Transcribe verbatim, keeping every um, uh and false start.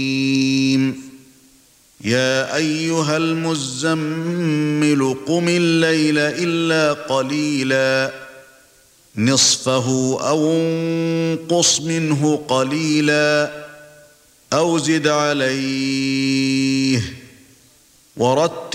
يا أيها المزمل قم الليل إلا قليلا نصفه أو انقص منه قليلا أو زد عليه ورتل